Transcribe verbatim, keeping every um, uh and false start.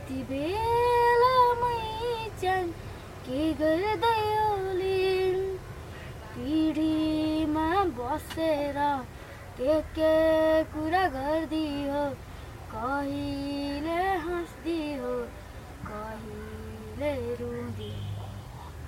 यति बेला मै च्यान के गर्दै ओलिन् पिँढीमा बसेर के के कुरा गर्दियो कहिले